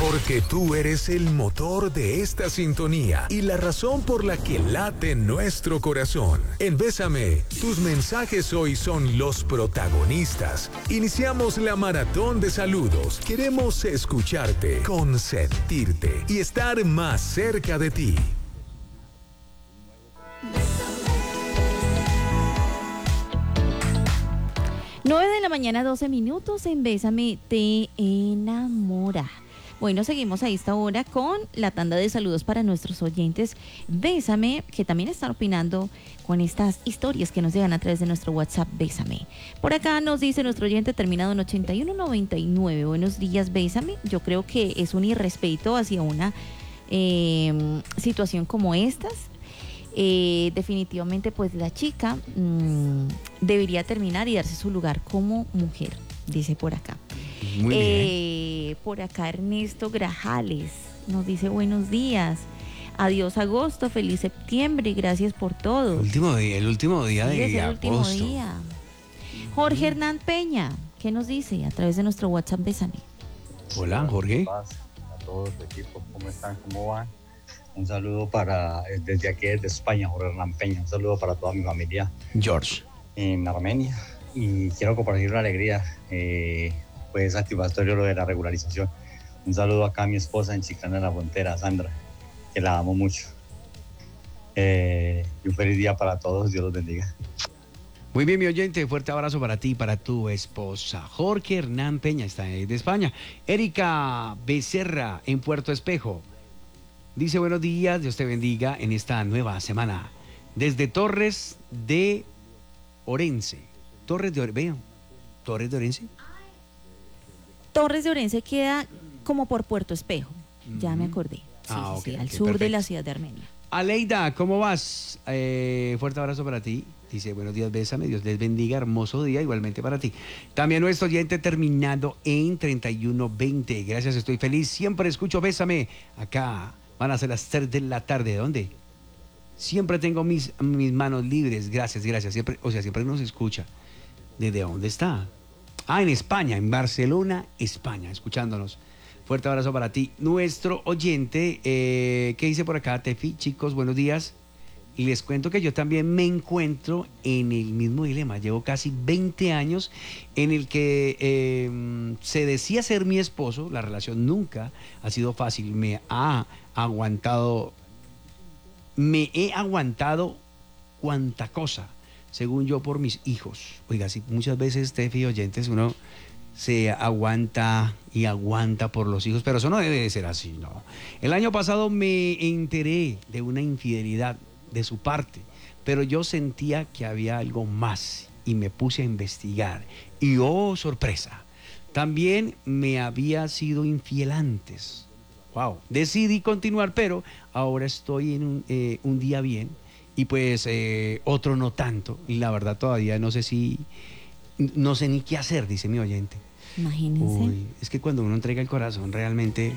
Porque tú eres el motor de esta sintonía y la razón por la que late nuestro corazón. En Bésame, tus mensajes hoy son los protagonistas. Iniciamos la maratón de saludos. Queremos escucharte, consentirte y estar más cerca de ti. 9:12 a.m. en Bésame te enamora. Bueno, seguimos a esta hora con la tanda de saludos para nuestros oyentes Bésame, que también están opinando con estas historias que nos llegan a través de nuestro WhatsApp Bésame. Por acá nos dice nuestro oyente terminado en 8199. Buenos días, Bésame. Yo creo que es un irrespeto hacia una situación como estas. Definitivamente pues la chica debería terminar y darse su lugar como mujer, dice por acá. Muy bien. Por acá Ernesto Grajales nos dice buenos días, adiós agosto, feliz septiembre, gracias por todo. El último día Sí, de el último agosto. día. Jorge Hernán Peña, ¿qué nos dice a través de nuestro WhatsApp Bésame? Hola, Jorge. A todos los equipos, ¿cómo están? ¿Cómo van? Un saludo desde aquí, desde España, Jorge Hernán Peña. Un saludo para toda mi familia George. en Armenia. Y quiero compartir una alegría, pues satisfactorio lo de la regularización. Un saludo acá a mi esposa en Chiclana de la Frontera, Sandra, que la amo mucho. Y un feliz día para todos, Dios los bendiga. Muy bien, mi oyente, fuerte abrazo para ti y para tu esposa. Jorge Hernán Peña está de España. Erika Becerra en Puerto Espejo. Dice buenos días, Dios te bendiga en esta nueva semana. Desde Torres de Orense. Torres de Orense. Torres de Orense queda como por Puerto Espejo, ya me acordé. Sí, Ok, al ok, sur perfecto. de la ciudad de Armenia. Aleida, ¿cómo vas? Fuerte abrazo para ti. Dice, buenos días, Bésame, Dios les bendiga, hermoso día, igualmente para ti. También nuestro oyente terminado en 3120. Gracias, estoy feliz, siempre escucho Bésame. Acá van a ser las 3 de la tarde, ¿dónde? Siempre tengo mis manos libres, gracias, siempre nos escucha. ¿Desde dónde está? En España, en Barcelona, España, escuchándonos. Fuerte abrazo para ti. Nuestro oyente, ¿qué dice por acá, Tefi? Chicos, buenos días. Y les cuento que yo también me encuentro en el mismo dilema. Llevo casi 20 años en el que se decía ser mi esposo. La relación nunca ha sido fácil. Me he aguantado cuanta cosa, según yo, por mis hijos. Oiga, sí, muchas veces, Tefi, oyentes, uno se aguanta y aguanta por los hijos, pero eso no debe de ser así, ¿no? El año pasado me enteré de una infidelidad de su parte, pero yo sentía que había algo más y me puse a investigar. Y oh, sorpresa, también me había sido infiel antes. Wow, decidí continuar, pero ahora estoy en un día bien y pues otro no tanto. Y la verdad todavía no sé ni qué hacer, dice mi oyente. Imagínense. Uy, es que cuando uno entrega el corazón realmente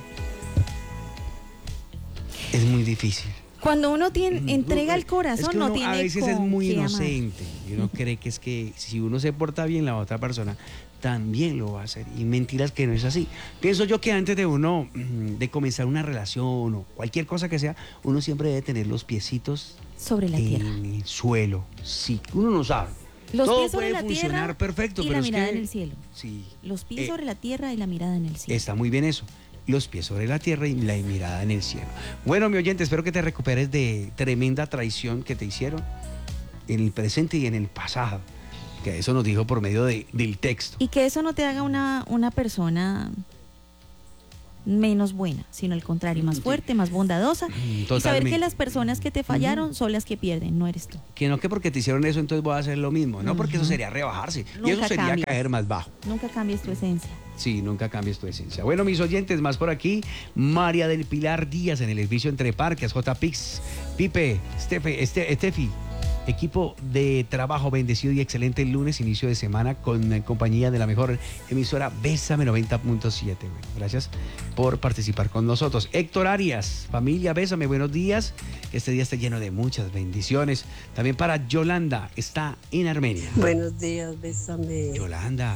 es muy difícil. Cuando uno entrega el corazón, es que uno no tiene a veces con es muy qué amar. inocente y uno cree que es que si uno se porta bien, la otra persona también lo va a hacer, y mentiras que no es así. Pienso yo que antes de uno de comenzar una relación o cualquier cosa que sea, uno siempre debe tener los piecitos sobre la tierra. en el suelo. Sí, uno no sabe. Los Todo pies sobre puede la funcionar tierra perfecto, y pero la es mirada que en el cielo. sí, Los pies sobre la tierra y la mirada en el cielo. está muy bien eso. Los pies sobre la tierra y la mirada en el cielo. Bueno, mi oyente, espero que te recuperes de tremenda traición que te hicieron en el presente y en el pasado. Que eso nos dijo por medio del texto. Y que eso no te haga una persona menos buena, sino al contrario, más fuerte, más bondadosa. Y saber Totalmente. que las personas que te fallaron son las que pierden, no eres tú. Que no que porque te hicieron eso, entonces voy a hacer lo mismo. No, porque eso sería rebajarse. Y Nunca eso sería cambias. caer más bajo. Nunca cambies tu esencia. Sí, nunca cambies tu esencia. Bueno, mis oyentes, más por aquí. María del Pilar Díaz en el edificio Entre Parques, JPix, Pipe, Estefi. Equipo de trabajo bendecido y excelente el lunes, inicio de semana, con compañía de la mejor emisora Bésame 90.7. Bueno, gracias por participar con nosotros. Héctor Arias, familia Bésame, buenos días. Este día está lleno de muchas bendiciones. También para Yolanda, está en Armenia. Buenos días, Bésame. Yolanda.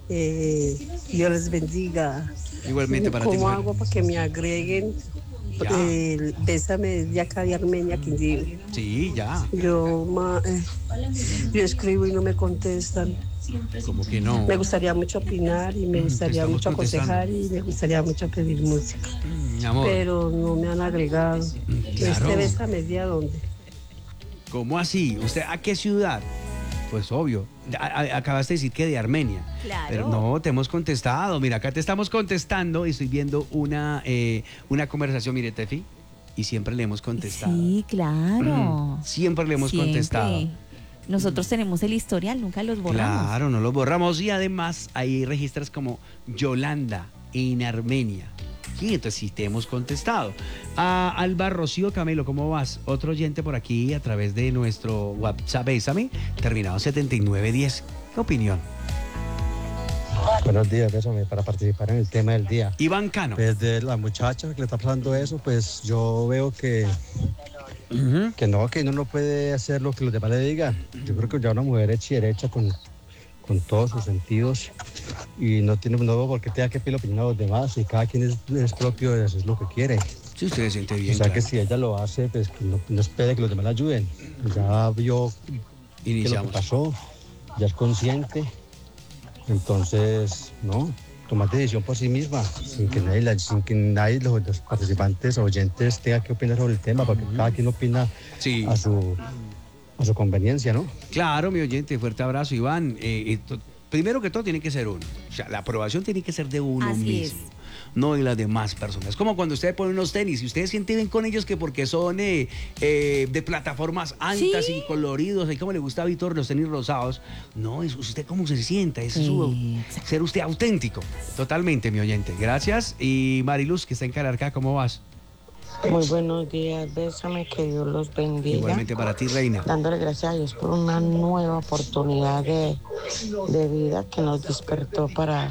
Dios les bendiga. Igualmente para ti, ¿Cómo mujer. hago para que me agreguen Ya. el Bésame de acá de Armenia, Quindío? Sí, ya. Yo escribo y no me contestan. Como que no. Me gustaría mucho opinar y me gustaría estamos mucho aconsejar contestando. y me gustaría mucho pedir música, Mi amor. pero no me han agregado. Claro. ¿Este Bésame de a dónde? ¿Cómo así? ¿Usted a qué ciudad? Pues obvio. Acabaste de decir que de Armenia. Claro. Pero no, te hemos contestado. Mira, acá te estamos contestando y estoy viendo una conversación, mire, Tefi, y siempre le hemos contestado. Sí, claro. Siempre le hemos Siempre. contestado. Nosotros tenemos el historial, nunca los borramos. Claro, no los borramos y además hay registros como Yolanda en Armenia. Sí, entonces sí te hemos contestado. A Alba Rocío Camelo, ¿cómo vas? Otro oyente por aquí a través de nuestro WhatsApp, Bésame, terminado 7910. ¿Qué opinión? Buenos días, Bésame, para participar en el tema del día. Iván Cano. Desde la muchacha que le está pasando eso, pues yo veo que uno no puede hacer lo que los demás le digan. Yo creo que ya una mujer hecha y derecha con todos sus sentidos y no veo por qué tenga que pedir la opinión a los demás y cada quien es propio de hacer lo que quiere. Si usted se siente bien, O sea claro. que si ella lo hace, pues que no espere que los demás la ayuden. Ya vio que lo que Iniciamos. pasó, ya es consciente. Entonces, no, tomar decisión por sí misma, sin que nadie los participantes o oyentes tenga que opinar sobre el tema, porque cada quien opina Sí. a su conveniencia, ¿no? Claro, mi oyente, fuerte abrazo, Iván. Primero que todo tiene que ser uno. O sea, la aprobación tiene que ser de uno Así mismo, no de las demás personas. Como cuando usted pone unos tenis y usted siente bien con ellos que porque son de plataformas altas Sí. y coloridos, y como le gusta a Víctor los tenis rosados. No, es usted cómo se sienta, es su, Exacto. ser usted auténtico. Totalmente, mi oyente. Gracias. Y Mariluz, que está en Calarcá, ¿cómo vas? Muy buenos días, Bésame, que Dios los bendiga. Igualmente para ti, Reina. Dándole gracias a Dios por una nueva oportunidad de vida que nos despertó para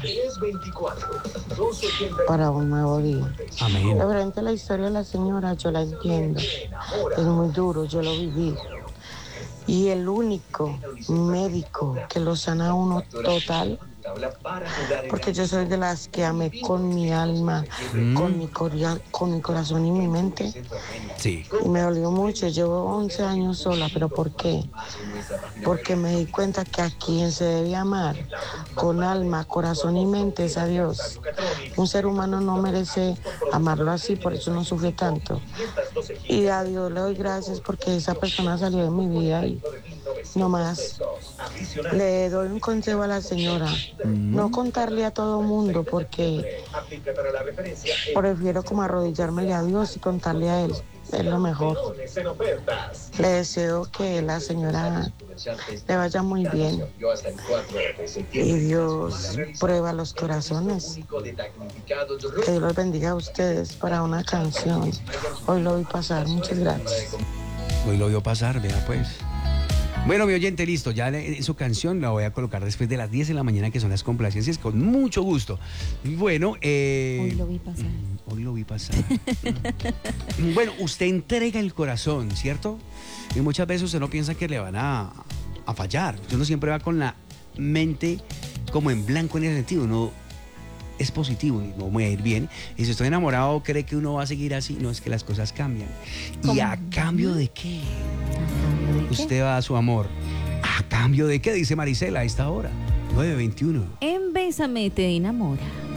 un nuevo día. Amén. Referente a la historia de la señora, yo la entiendo. Es muy duro, yo lo viví. Y el único médico que lo sana a uno total, porque yo soy de las que amé con mi alma, con mi corazón y mi mente. Sí. Y me dolió mucho, llevo 11 años sola, pero ¿por qué? Porque me di cuenta que a quien se debe amar con alma, corazón y mente es a Dios. Un ser humano no merece amarlo así, por eso no sufre tanto. Y a Dios le doy gracias porque esa persona salió de mi vida y no más. Le doy un consejo a la señora, no contarle a todo mundo porque prefiero como arrodillármele a Dios y contarle a él. Es lo mejor. Le deseo que la señora le vaya muy bien. Y Dios prueba los corazones. Que Dios los bendiga a ustedes para una canción. Hoy lo vi pasar. Muchas gracias. Hoy lo vio pasar, vea pues. Bueno, mi oyente, listo. Ya su canción la voy a colocar después de las 10 de la mañana, que son las complacencias, con mucho gusto. Bueno, Hoy lo vi pasar. Hoy lo vi pasar. Bueno, usted entrega el corazón, ¿cierto? Y muchas veces usted no piensa que le van a fallar. Uno siempre va con la mente como en blanco en ese sentido. Uno es positivo y no voy a ir bien. Y si estoy enamorado, cree que uno va a seguir así. No, es que las cosas cambian. ¿Y a cambio de qué? Usted va a su amor. ¿A cambio de qué? Dice Marisela a esta hora. 9:21. En Bésame te enamora.